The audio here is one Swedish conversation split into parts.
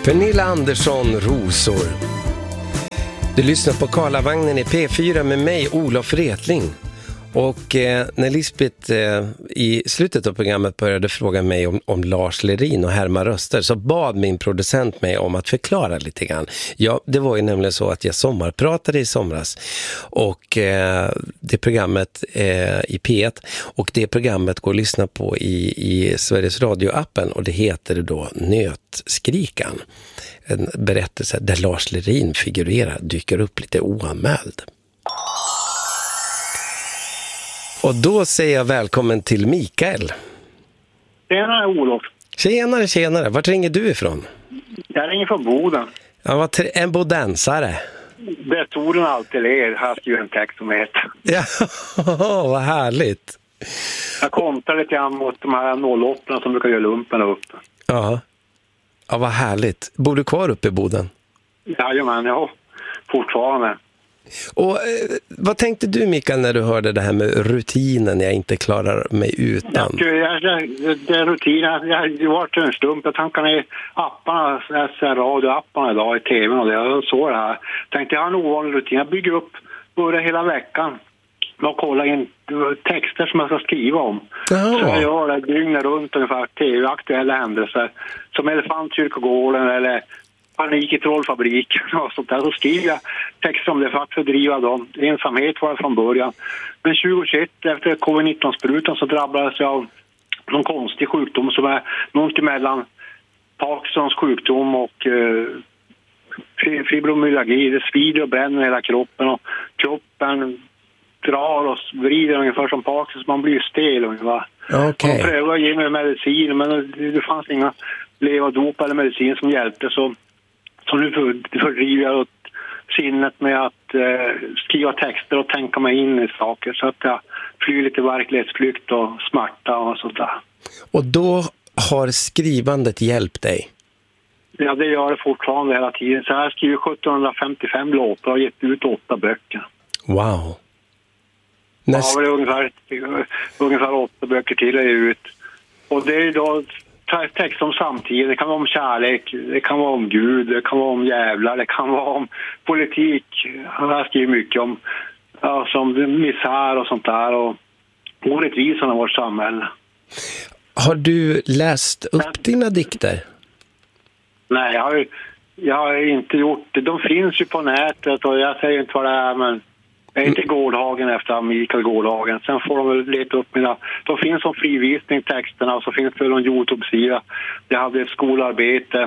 Pernilla Andersson, Rosor. Du lyssnar på Karlavagnen i P4 med mig, Olof Retling. Och när Lisbeth i slutet av programmet började fråga mig om Lars Lerin och Herman Röster, så bad min producent mig om att förklara lite grann. Ja, det var ju nämligen så att jag sommarpratade i somras, och det programmet i P1, och det programmet går att lyssna på i Sveriges Radio-appen, och det heter då Nötskrikan. En berättelse där Lars Lerin figurerar, dyker upp lite oanmäld. Och då säger jag välkommen till Mikael. Tjenare, Olof. Tjenare. Vart ringer du ifrån? Jag ringer från Boden. Ja, en bodensare. Där solen alltid ler, har ju en text som heter. Ja, vad härligt. Jag kontrar lite grann mot de här 08 som brukar göra lumpen uppe. Ja, vad härligt. Bor du kvar uppe i Boden? Jajamän, ja. Fortfarande. Och vad tänkte du, Mikael, när du hörde det här med rutinen jag inte klarar mig utan? Det är rutinen. Jag var en stump. Jag tankade ner apparna, radioapparna idag i tvn, och jag såg det här. Tänkte jag har en ovanlig rutin. Jag bygger upp både hela veckan och kollar in texter som jag ska skriva om. Jaha. Så jag gör det dygnet runt ungefär tv-aktuella händelser. Som Elefantkyrkogården eller Panik i trollfabriken och sånt där. Så skriver jag texter om det för att fördriva dem. Ensamhet var det från början. Men 2021 efter covid-19-sprutan så drabbades jag av någon konstig sjukdom som är något emellan Parkinsons sjukdom och fibromyalgi. Det svider och bränner hela kroppen, och kroppen drar och vrider ungefär som Parkinson. Man blir stel ungefär. Okay. Man prövade att ge mig medicin, men det fanns inga levardop eller medicin som hjälpte, så nu fördriver jag sinnet med att skriva texter och tänka mig in i saker, så att jag flyr lite verklighetsflykt och smärta och sånt där. Och då har skrivandet hjälpt dig? Ja, det gör det fortfarande hela tiden. Så jag har skrivit 1755 låtar och gett ut 8 böcker. Wow. Ja, det är ungefär 8 böcker till jag ut. Och det är då text om samtiden. Det kan vara om kärlek, det kan vara om Gud, det kan vara om jävlar, det kan vara om politik. Jag skriver mycket om som misär och sånt där, och orättvisan av vårt samhälle. Har du läst upp dina dikter? Nej, jag har inte gjort det. De finns ju på nätet, och jag säger inte vad det är, men jag är inte Gårdhagen efter Mikael Gårdhagen. Sen får de väl leta upp mina... De finns som frivisning, texterna, och så finns det någon YouTube-sida. Jag hade ett skolarbete.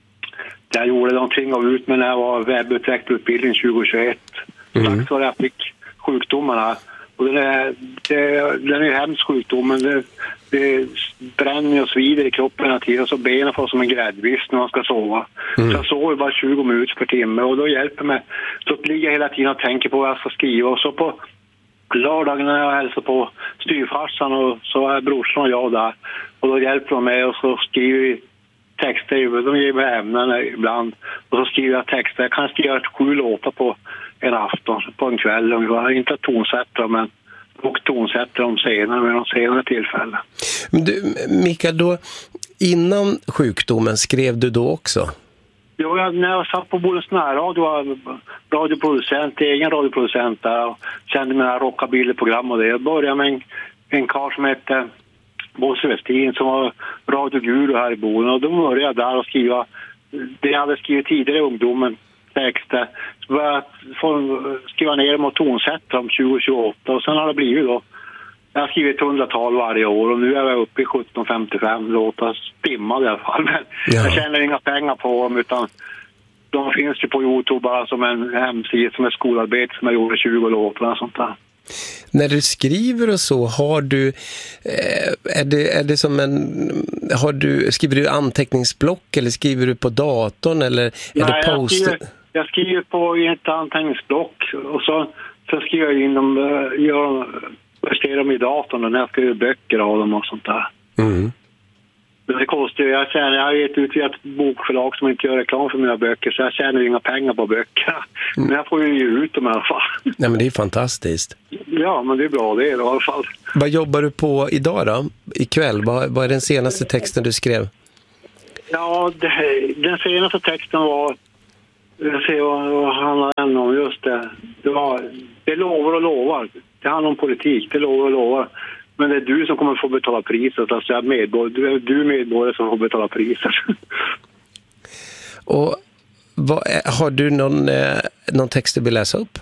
Jag gjorde någonting av ut med när jag var webbutvecklarutbildning 2021. Strax var jag fick sjukdomarna. Och den är ju hemsk sjukdomen. Det bränner och svider i kroppen hela tiden, och så benen får som en gräddvisk när man ska sova. Så jag sover bara 20 minuter per timme, och då hjälper mig. Så ligger jag hela tiden och tänker på vad jag ska skriva, och så på lördagen när jag hälsar på styrfarsan, och så är brorsan och jag där, och då hjälper de mig, och så skriver vi texter. De ger mig ämnen ibland, och så skriver jag texter. Jag kan skriva 7 låtar på en afton, på en kväll ungefär. Inte tonsätta, men och tonsätter dem senare med de senare tillfällen. Men du, Mikael, då innan sjukdomen skrev du då också? Jo, när jag satt på Bodens närradio var radioproducent, egen radioproducent där, och kände mina rockabilly-program och det. Jag började med en karl som hette Bosse Westin som var radioguru här i Boden, och då började jag där och skriva det jag hade skrivit tidigare i ungdomen, texter. Så började jag skriva ner dem och tonsätta dem 2028, och sen har det blivit då. Jag har skrivit 100-tal varje år, och nu är jag uppe i 1755 låtar, stimmade i alla fall. Men jag tjänar inga pengar på dem, utan de finns ju på YouTube bara som en hemsida, som ett skolarbete som jag gjorde 20 låtar och sånt där. När du skriver och så, har du är det som skriver du anteckningsblock, eller skriver du på datorn, eller är det post? Jag skriver på ett anteckningsblock, och så skriver jag in dem, jag dem i datorn när jag skriver böcker av dem och sånt där. Men det kostar ju, jag har gett ut ett bokförlag som inte gör reklam för mina böcker, så jag tjänar inga pengar på böckerna. Men jag får ju ge ut dem i alla fall. Nej, men det är fantastiskt. Ja, men det är bra det i alla fall. Vad jobbar du på idag då? Ikväll? Vad är den senaste texten du skrev? Ja, den senaste texten var... Jag ser vad handlar den om, just det. Det lovar och lovar. Det handlar om politik, det lovar och lovar. Men det är du som kommer få betala priset. Alltså du medborgare som får betala priset. Och har du någon text du vill läsa upp?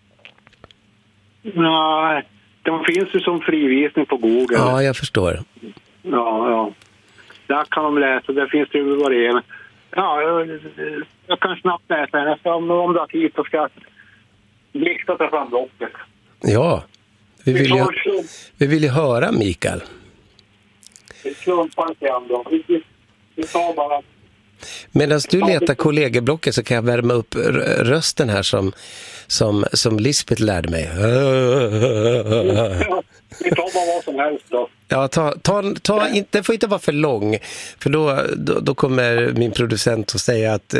Nej, de finns ju som frivisning på Google. Ja, jag förstår. Ja. Där kan de läsa, där finns det ju vad det är. Ja, jag kan snabbt läsa den. Om du har tid så ska jag blixta ta fram blocket. Ja, vi vill ju höra Mikael. Vi slumpar inte ändå. Vi tar bara... Medan du letar kollegieblocket så kan jag värma upp rösten här som Lisbeth lärde mig. Vi tar bara vad som helst då. Ja, det får inte vara för lång, för då kommer min producent att säga att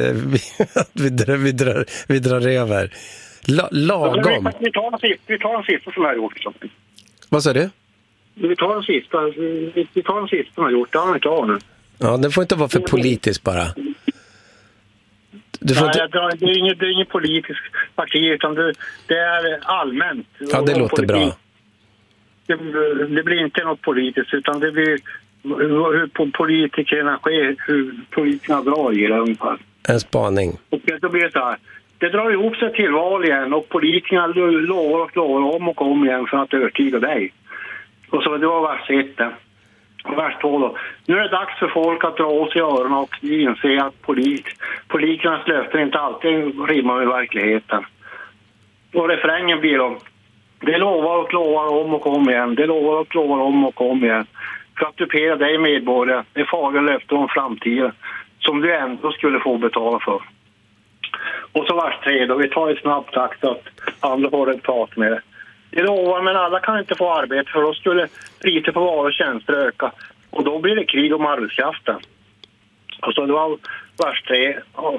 vi drar över. Lagom. Vi tar en sista som jag har gjort. Vad sa du? Vi tar en sista som jag har gjort. Det har jag klar nu. Ja, den får inte vara för politisk bara. Det är inget politiskt parti, utan det är allmänt. Ja, det låter bra. Det blir inte något politiskt, utan det blir hur politikerna sker, hur politikerna drar i det ungefär. En spaning. Och då blir det så här. Det drar ihop sig till val igen och politikerna lovar om och om igen för att övertyga dig. Och så det var vers 1. Vers 2 då. Nu är det dags för folk att dra åt sig öronen och inse att politikernas löften inte alltid rimmar med verkligheten. Och refrängen blir då: det lovar och lovar om och om igen. Det lovar och lovar om och om igen. För att dupera dig medborgare. Det är farliga löften om framtiden som du ändå skulle få betala för. Och så vers 3 då. Vi tar ett snabbt takt så att andra får ett prat med det. Det lovar, men alla kan inte få arbete, för då skulle priset på varor och tjänster öka. Och då blir det krig om arbetskraften. Och så det var vers 3.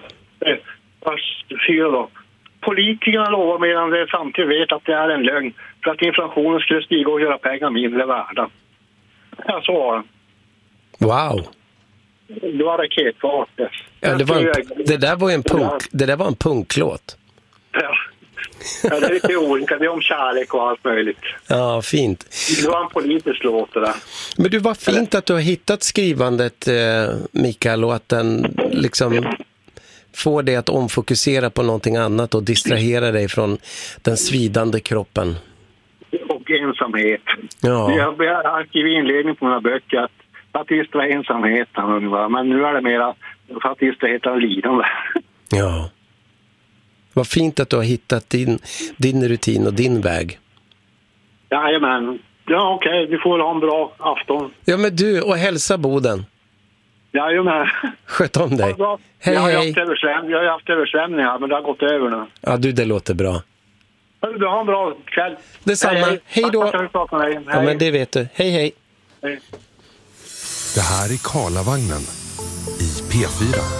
Vers 4 då. Politikerna lovar medan de samtidigt vet att det är en lögn. För att inflationen skulle stiga och göra pengar mindre värda. Ja, så var det. Wow. Det var raketfart. Ja, det där var en punklåt. Ja. Ja, det är lite olika. Det är om kärlek och allt möjligt. Ja, fint. Det var en politisk låt det där. Men du, var fint att du har hittat skrivandet, Mikael, och att den liksom får dig att omfokusera på någonting annat och distrahera dig från den svidande kroppen. Och ensamhet. Ja. Jag har skrivit inledning på mina böcker att distrahera ensamheten. Men nu är det mer för att distrahera lidande. Ja. Vad fint att du har hittat din rutin och din väg. Jajamän. Ja, okej. Vi får ha en bra afton. Ja, men du, och hälsa Boden. Jajamän. Sköt om dig. Ja, hej, jag har haft översvämningar, men det har gått över nu. Ja, du, det låter bra. Du har en bra kväll. Detsamma. Hej då. Hej. Ja, men det vet du. Hej, hej. Hej. Det här är Karlavagnen i P4.